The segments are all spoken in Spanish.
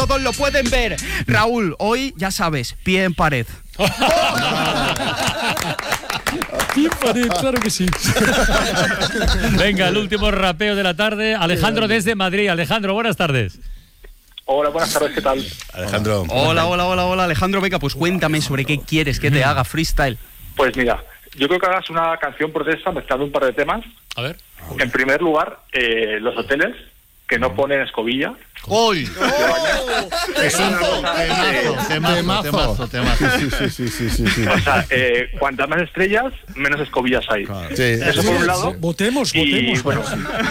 Todos lo pueden ver. Raúl, hoy ya sabes, pie en pared. Pie en pared, claro que sí. Venga, el último rapeo de la tarde. Alejandro desde Madrid. Alejandro, buenas tardes. Hola, buenas tardes, ¿qué tal? Alejandro. Hola, Alejandro. Venga, pues cuéntame sobre qué quieres que te haga freestyle. Pues mira, yo creo que hagas una canción protesta mezclando un par de temas. A ver. En primer lugar, los hoteles que no ponen escobilla. ¡Uy! Es un Temazo. Sí. O sea, cuantas más estrellas, menos escobillas hay. Sí. Eso por un lado. Votemos. Y bueno,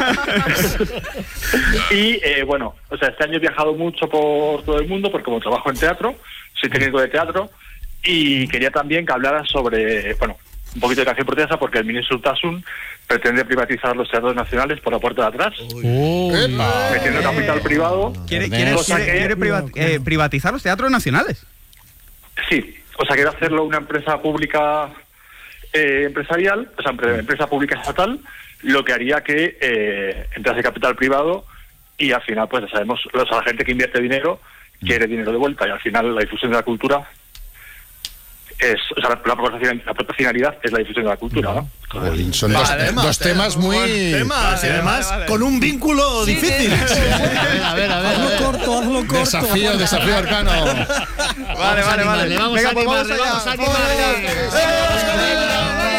bueno, o sea, este año he viajado mucho por todo el mundo porque como trabajo en teatro, soy técnico de teatro y quería también que hablaras sobre, bueno, un poquito de canción protesta porque el ministro Urtasun pretende privatizar los teatros nacionales por la puerta de atrás, metiendo capital privado. ¿Quiere privatizar los teatros nacionales? Sí, o sea, quiere hacerlo una empresa pública empresarial, o sea, empresa pública estatal, lo que haría que entrase capital privado y al final, pues ya sabemos, la gente que invierte dinero quiere dinero de vuelta y al final la difusión de la cultura es, o sea, la proporcionalidad es la difusión de la cultura, ¿no? Son dos temas muy... Y además con un vínculo difícil. A ver. Hazlo corto. Desafío arcano. Vale. Le vamos a animar.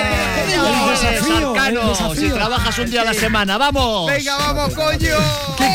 El desafío. Si trabajas un día a la semana, ¡vamos! Venga, vamos, coño.